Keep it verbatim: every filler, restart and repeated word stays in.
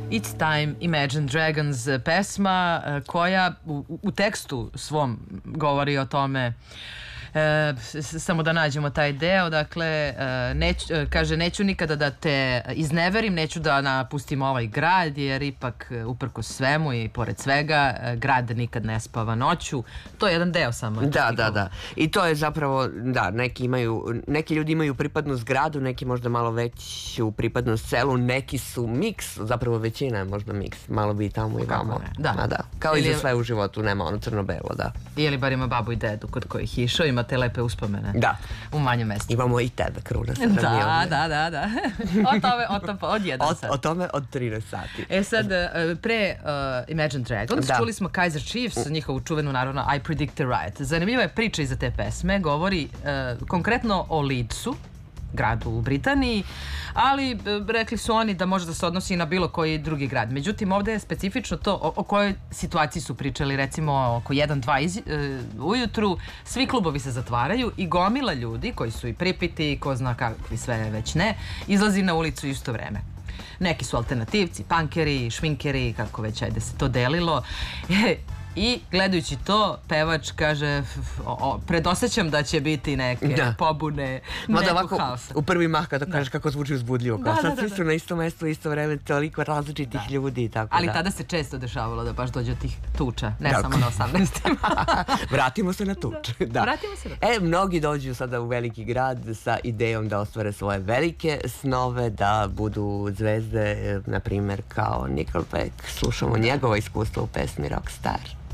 It's Time, Imagine Dragons, pesma koja u, u tekstu svom govori o tome. E, samo da nađemo taj deo, dakle neć, kaže neću nikada da te izneverim, neću da napustim ovaj grad jer ipak uprkos svemu i pored svega grad nikad ne spava noću. To je jedan deo samo. Da, da, da. I to je zapravo, da, neki imaju, neki ljudi imaju pripadnost gradu, neki možda malo veću pripadnost selu, neki su miks, zapravo većina je možda miks, malo bi i tamo i vamo. Da. Ma da, kao ili i za sve u životu, nema ono crno-belo, da. Ili bar ima babu i dedu kod kojih išao, ima te lepe uspomene. Da. U manjem mestu. Imamo i tebe, Kruna. Da, da, da, da. O tome, o tome, od jedan sat. O tome od trinaest sati. E sad, pre uh, Imagine Dragons, da. Čuli smo Kaiser Chiefs, njihovu čuvenu naravno I Predict the Riot. Zanimljiva je priča iza te pesme, govori uh, konkretno o Leedsu, gradu u Britaniji, ali rekli su oni da može da se odnosi i na bilo koji drugi grad. Međutim, ovde je specifično to o, o kojoj situaciji su pričali, recimo oko jedan dva iz, e, ujutru, svi klubovi se zatvaraju i gomila ljudi koji su i pripiti i ko zna kakvi sve već ne, izlazi na ulicu isto vreme. Neki su alternativci, punkeri, šminkeri, kako već ajde se to delilo. I gledajući to, pevač kaže, o, o, predosećam da će biti neke da. pobune, nekog ovako, haosa. U prvi mah kada kažeš kako zvuči uzbudljivo, kao da, sad da, da, svi su na isto mesto, isto vreme, toliko različitih da. ljudi i tako Ali da. tada se često dešavalo da baš dođe od tih tuča, ne da. samo na osamnaestim. Vratimo se na tuče. Da. Vratimo se na tuče. E, mnogi dođu sada u veliki grad sa idejom da ostvare svoje velike snove, da budu zvezde, na primjer kao Nickelback. Slušamo njegova iskustva u pesmi Rockstar.